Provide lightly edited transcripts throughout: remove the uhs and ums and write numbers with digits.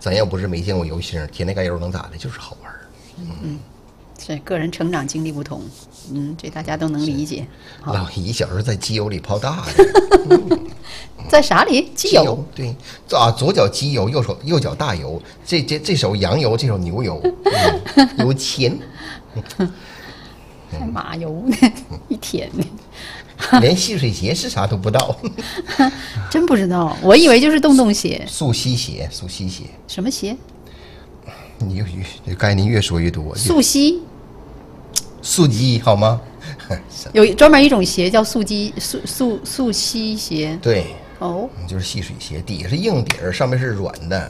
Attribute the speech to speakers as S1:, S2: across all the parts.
S1: 咱要不是没见过油星，天天盖油能咋的？就是好玩。
S2: 是个人成长经历不同，这大家都能理解。
S1: 老姨小时候在机油里泡大的，
S2: 在啥里？机油。
S1: 对，左脚机油，右脚大油，这手羊油，这手牛油，有钱。
S2: 还马油呢，一天呢。
S1: 连细水鞋是啥都不知道，
S2: 真不知道，我以为就是洞鞋。
S1: 素溪鞋，
S2: 什么鞋？
S1: 你概念越说越多。
S2: 素溪，
S1: 素鸡好吗？
S2: 有专门一种鞋叫素溪鞋。
S1: 对，
S2: 哦，
S1: 就是细水鞋，底下是硬底儿，上面是软的。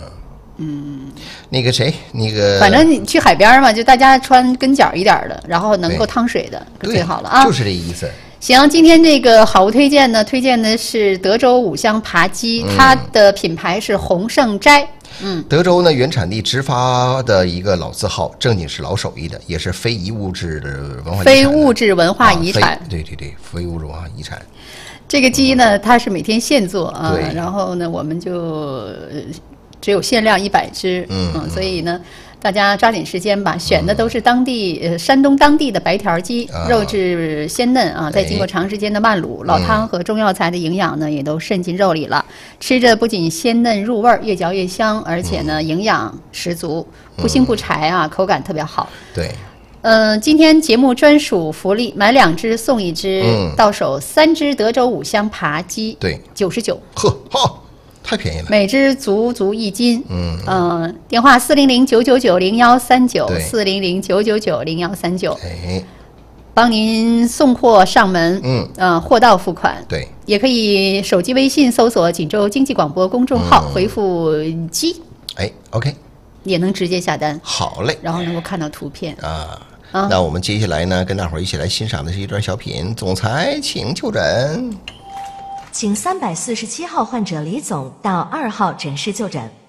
S1: 那个谁，
S2: 反正你去海边嘛，就大家穿跟脚一点的，然后能够趟水的最好了啊。
S1: 就是这意思。
S2: 行，今天这个好物推荐呢，推荐的是德州五香扒鸡，它的品牌是洪盛斋。
S1: 德州呢原产地直发的一个老字号，正经是老手艺的，也是非物质文化遗产。对，非物质文化遗产。
S2: 这个鸡呢，它是每天现做啊，然后呢，我们就只有限量100只，所以呢，大家抓紧时间吧。选的都是山东当地的白条鸡，肉质鲜嫩啊，再经过长时间的慢卤，老汤和中药材的营养呢，也都渗进肉里了。吃着不仅鲜嫩入味，越嚼越香，而且呢，营养十足，不腥不柴啊，口感特别好。
S1: 对。
S2: 今天节目专属福利，买2只送1只，到手3只德州五香扒鸡，
S1: 对
S2: ，99。
S1: 呵，好。太便宜了，
S2: 每只足1斤。电话400-999-0139 400-999-0139，帮您送货上门，货到付款。
S1: 对，
S2: 也可以手机微信搜索锦州经济广播公众号，回复鸡
S1: ，OK，
S2: 也能直接下单。
S1: 好嘞，
S2: 然后能够看到图片
S1: 啊。那我们接下来呢，跟大伙儿一起来欣赏的是一段小品，总裁请就诊。
S3: 请347号患者李总到2号诊室就诊。